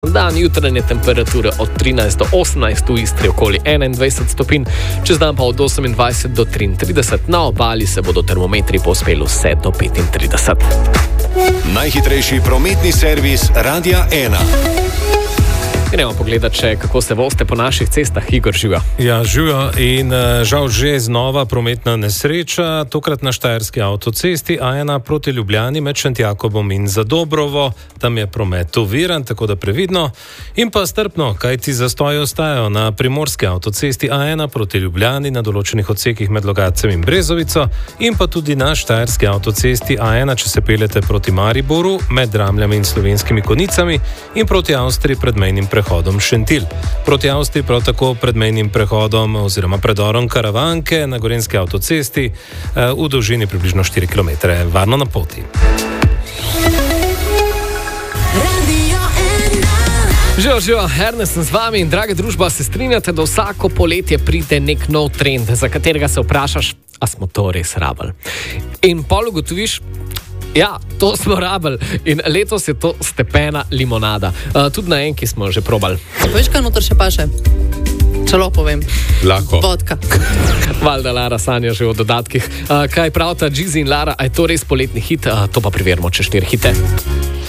Dan jutranje temperature od 13 do 18, v Istri okoli 21 stopinj, čez dan pa od 28 do 33, na obali se bodo termometri povzpeli vse do 35. Najhitrejši prometni servis Radia 1. Gremo pogledat še, kako se vozite po naših cestah. Igor, živijo. Ja, živijo in žal že znova prometna nesreča, tokrat na štajerski avtocesti A1 proti Ljubljani med Šentjakobom in Zadobrovo. Tam je promet oviran, tako da previdno in pa strpno, kajti zastoji ostajajo na primorski avtocesti A1 proti Ljubljani na določenih odsekih med Logatcem in Brezovico in pa tudi na štajerski avtocesti A1, če se peljete proti Mariboru med Dramljami in Slovenskimi Konicami in proti Avstriji pred mejnim prehodom Šentilj. Proti Avstriji prav tako pred mejnim prehodom oziroma predorom Karavanke na Gorenjski avtocesti v dolžini približno 4 km. Varno na poti. Živijo, Ernest sem z vami in draga družba, se strinjate, da vsako poletje pride nek nov trend, za katerega se vprašaš, a smo to res rabili. In pol ugotoviš, ja, to smo rabili in letos je to stepena limonada. Tudi na enki smo že probali. Veš, kaj noter še paše? Čelo povem. Lahko. Vodka. Valjda Lara sanja že o dodatkih. Kaj pravita Džizi in Lara, a je to res poletni hit? To pa preverimo čez 4 hite.